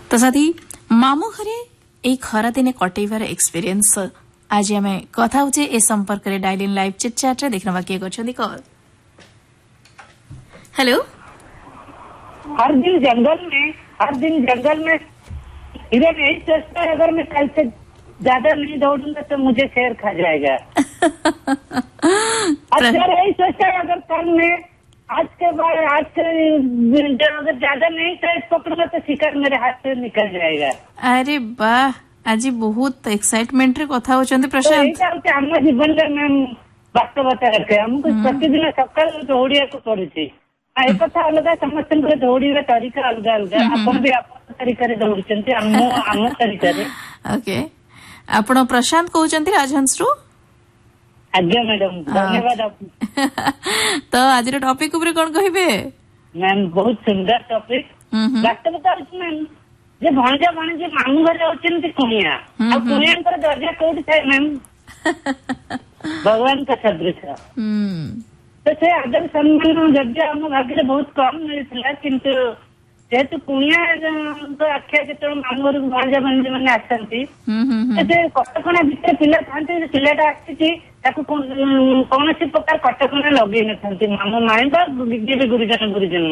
तो साथी मामू घरे ए खरा दिने कटेइबार एक्सपीरियंस आज आम कथा होचे ए संपर्क रे dial in live chit chat रे देखना किए करछंदी कॉल। हेलो। हर दिन जंगल में इधर नहीं सोचता है, अगर मैं कल से ज्यादा नहीं दौड़ूंगा तो मुझे शेर खा जाएगा। अगर यही सोचता है, अगर कल मैं आज के अगर ज्यादा नहीं तेज पकड़ूंगा तो शिकार मेरे हाथ से निकल जाएगा। अरे वाह, आज बहुत एक्साइटमेंट रे कथा होचंदी प्रशांत। तो हम जीवन में वास्तवता रखे हमको प्रतिदिन सकाल दौड़िया को पड़ुଛି। ए कथा अलग, समस्त दौड़ा तरीका अलग अलग। आप भी आप तरीका दौड़ते आम तरीका। ओके, आपण प्रशांत कहउचंती राजहंस रु। आज्ञा मैडम, धन्यवाद। तो आज टॉपिक ऊपर कौन कहिबे? मैम बहुत सुंदर टॉपिक। वास्तवता मैम जे भणजा भणजी मामू घर होचंती कुनिया आ कुनिया दर्जा कोठी थाए मैम भगवान का सदृश। तो से आदर सम्मान जब आम भाग्य बहुत कम मिलता, किंतु जेहेतु कुनिया आख्या जो मामू घर भणजा भणजी मैंने आसती कटकणा भितर पिला था, पिलाटा आसी कौन प्रकार कटकणा लगे न मामू माई गुरुजन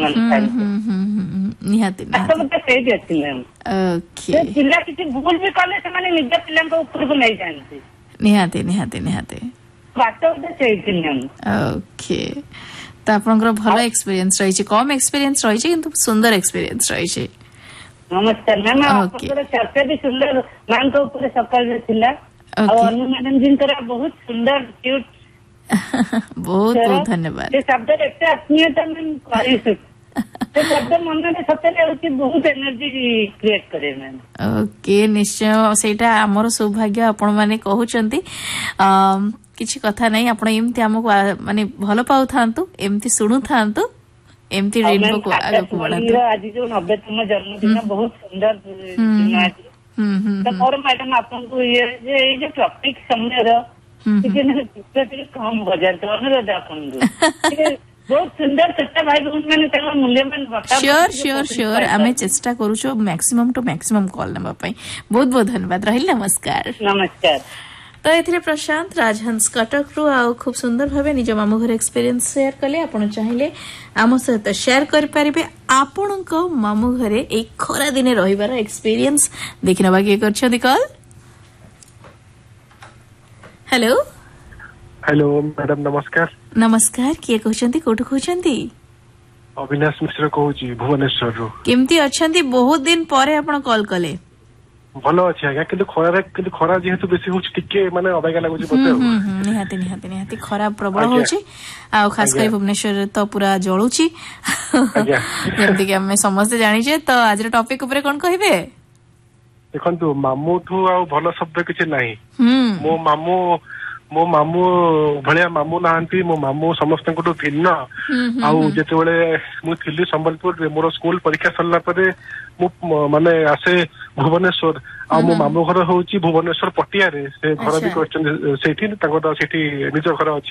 पिला किसी भूल भी कले से निज पिला उपरको नहीं जाती। निहाती निहाती निहाती वास्तवता से ओके। तो आपनकर भलो एक्सपीरियंस रही, कम एक्सपीरियंस रही किंतु सुंदर एक्सपीरियंस रही। नमस्कार मैम, आपको चर्चा भी सुंदर मैम के ऊपर सकाल थिला और अनु मैडम जी बहुत सुंदर क्यूट बहुत बहुत धन्यवाद। ये शब्द एत आत्मीयता मैम कर शब्द मन में सतरे बहुत एनर्जी क्रिएट करे मैम। ओके, निश्चय सेटा हमर सौभाग्य आपण माने कहउचंती। किछि कथा नहीं, आपण एमती हमको माने भलो पाउ थांतु, एमती सुनु थांतु, एमती रेनबो को आगे को बढ़ातु। आज जो 90तम जन्मदिन बहुत सुंदर दिन आज। तो मोर मैडम आपको ये जो टॉपिक समझ कम बजार तो अनुरोध आपन बहुत सुंदर चर्चा भाई बहन मैंने मूल्यवान बता। श्योर आमे चेष्टा करूछो maximum to maximum call number पाई। बहुत बहुत धन्यवाद रहिल। नमस्कार। नमस्कार। तो एथिरे प्रशांत राजहंस कटक रु आ खूब सुंदर भावे निज मामू घर एक्सपीरियंस शेयर कले। आपण चाहिले आम सहित शेयर कर पारिबे आपणक मामू घरे एक खरा दिने रहिबार एक्सपीरियंस देखिना बाकी करछथि कॉल। हेलो। हेलो मैडम, नमस्कार। नमस्कार, किए कहउछंती, कोठु कहउछंती? अविनाश मिश्र कहउची भुवनेश्वर रु। केमती अछंती? बहुत दिन परे आपण कॉल कले। भलो अछि आज्ञा, किंतु खरा जेहेतु बेसी होछ टिके माने अबागा लागुची बते। निहाती निहाती निहाती खरा प्रबल होची आ खास कर भुवनेश्वर तो पूरा जळुची जेमति कि हम समस्त जानि जे। तो आज रे टॉपिक ऊपर कोन कहिबे? देखंतु मामू ठू आ भलो शब्द किछि नाही। मो मामू भलिया मामू नांती। मो मामू समस्त भिन्न। आउ जेतेबेले मु थिली संबलपुर रे मोर स्कूल परीक्षा सरला परे मु माने आसे भुवनेश्वर आ मो मामू घर होउची भुवनेश्वर पटिया रे। से घर भी करछन सेठी ताको सेठी निज घर अछि।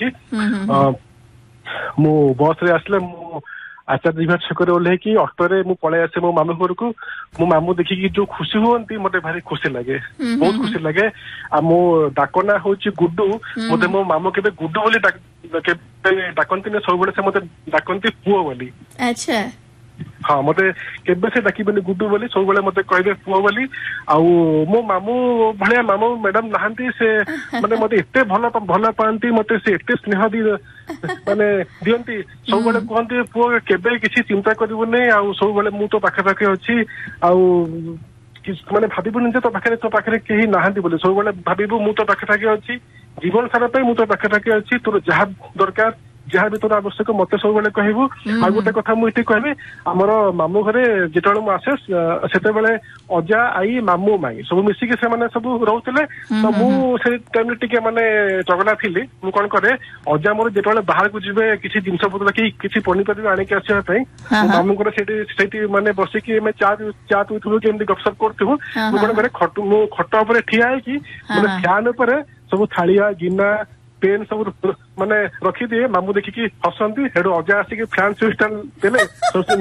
मु बस रे आसले मु आचार्य विभाग छकरे ओल्हे कि ऑटो रे मु पळे आसे मो मामू घर को। मो मामू देखि कि जो खुशी होंती मते भारी खुशी लागे, बहुत खुशी लागे। आ मो डाकना होची गुड्डू। मते मो मामू केबे गुड्डू बोली डाकंती ने सब बेले से मते डाकंती पुओ बोली। अच्छा। हाँ, मते केबे से डाकिबेनी गुड्डू बोली, सब बेले मते कहबे पुओ बोली। आउ मो मामू भलिया मामू मैडम नाहंती। से माने मते एते भलो पांती, मते से एते स्नेह दी माने दियंती। सब बेले कहंती पुओ केबे किछि चिंता करिबोनी, आउ सब बेले मु तो पाखे पाखे अछि। आउ माने भाबिबुनी जे तो पाखे केही नाहंती बोली। सब बेले भाबिबु मु तो पाखे पाखे अछि, जीवन सारा पे मु तो पाखे पाखे अछि। तोर जहा दरकार जहाँ भी तोर आवश्यक मत सब बेले कहबू। आ गोटे कथा मुझे कहबी, आमर मामू घरे जिते मु आसे से अजा आई मामू माई सब मिसिकी से माने सब रोते। तो मुझे टाइम टिके माने चगला थी। मु कौन करे, अजा मोर जिते बाहर को जी किसी जिनस पत्र कि किसी पनीपरिया आणिक आसवाई मामू से माने बसिकी चा पिथु कि गपसप करूँ। मु कौन करे, खट उपर ठिया मैंने फैन उपर सब थालिया गिना पेन सब माने रखी दिए। मामू देखिकी हसंती। हेडू अजा आसिक फैन स्विच देले।